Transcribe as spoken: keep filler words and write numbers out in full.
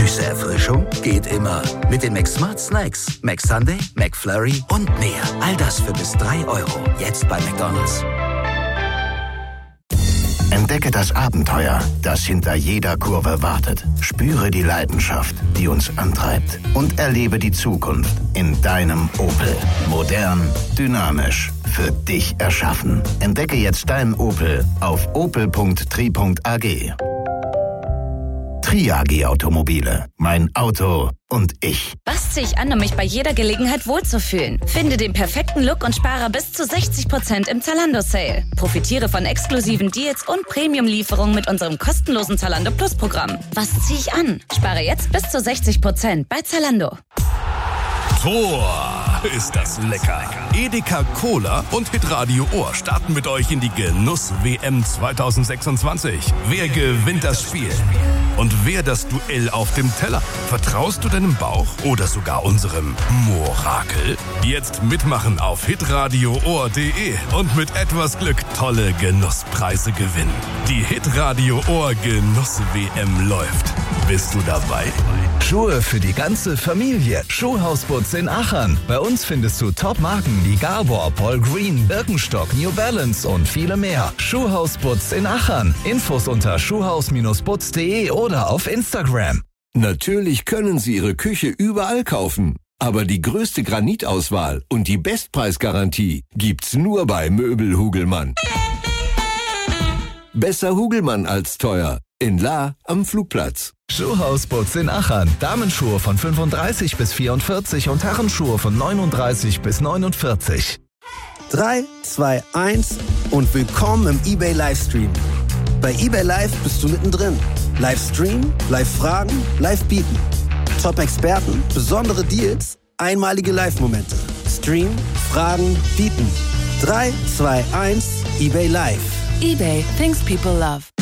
Süße Erfrischung geht immer. Mit den McSmart Snacks. McSunday, McFlurry und mehr. All das für bis drei Euro. Jetzt bei McDonald's. Entdecke das Abenteuer, das hinter jeder Kurve wartet. Spüre die Leidenschaft, die uns antreibt. Und erlebe die Zukunft in deinem Opel. Modern, dynamisch, für dich erschaffen. Entdecke jetzt deinen Opel auf opel punkt tri punkt a g. Triagi Automobile. Mein Auto und ich. Was ziehe ich an, um mich bei jeder Gelegenheit wohlzufühlen? Finde den perfekten Look und spare bis zu sechzig Prozent im Zalando-Sale. Profitiere von exklusiven Deals und Premium-Lieferungen mit unserem kostenlosen Zalando Plus-Programm. Was ziehe ich an? Spare jetzt bis zu sechzig Prozent bei Zalando. Tor, ist das lecker. Edeka Cola und Hitradio Ohr starten mit euch in die Genuss-W M zwanzig sechsundzwanzig. Wer gewinnt das Spiel? Und wer das Duell auf dem Teller? Vertraust du deinem Bauch oder sogar unserem Morakel? Jetzt mitmachen auf hitradio ohr punkt de und mit etwas Glück tolle Genusspreise gewinnen. Die Hitradio Ohr Genuss-W M läuft. Bist du dabei? Schuhe für die ganze Familie. Schuhhausputz in Achern. Bei uns findest du Top-Marken wie Gabor, Paul Green, Birkenstock, New Balance und viele mehr. Schuhhausputz in Achern. Infos unter schuhhaus Bindestrich putz punkt de oder auf Instagram. Natürlich können Sie Ihre Küche überall kaufen. Aber die größte Granitauswahl und die Bestpreisgarantie gibt's nur bei Möbel Hugelmann. Besser Hugelmann als teuer. In La am Flugplatz. Schuhhausputz in Achern. Damenschuhe von fünfunddreißig bis vierundvierzig und Herrenschuhe von neununddreißig bis neunundvierzig. drei, zwei, eins und willkommen im eBay Livestream. Bei eBay Live bist du mittendrin. Livestream, Live-Fragen, Live-Bieten. Top-Experten, besondere Deals, einmalige Live-Momente. Stream, Fragen, Bieten. drei, zwei, eins, eBay Live. eBay, things people love.